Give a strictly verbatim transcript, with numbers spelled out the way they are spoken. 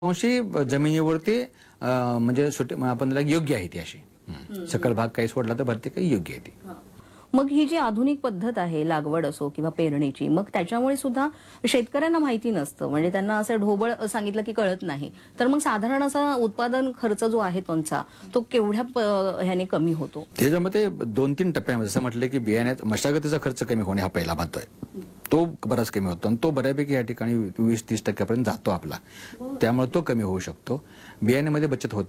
अंशी जमिनीवरती अ, म्हणजे सुटे आपण त्याला योग्य आहे ती अशी हं. सकल भाग काही सोडला तर भरती काही योग्य आहे ती. मग ही जी आधुनिक पद्धत आहे लागवड असो किंवा पेरणीची, मग त्याच्यामुळे सुद्धा शेतकऱ्यांना माहिती नसतं, म्हणजे त्यांना असं ढोबळ सांगितलं की कळत नाही. तर मग साधारण असा उत्पादन खर्च जो आहे त्यांचा तो केवढ्या प- ह्याने कमी होतो? त्याच्यामध्ये दोन तीन टप्प्यामध्ये जसं म्हटलं की बियाण्यात मशागतीचा खर्च कमी होणे हा पहिला महत्व आहे. तो बराच कमी होतो आणि तो बऱ्यापैकी या ठिकाणी वीस तीस टक्क्यापर्यंत जातो आपला. त्यामुळे तो कमी होऊ शकतो. बियाण्यामध्ये बचत होते.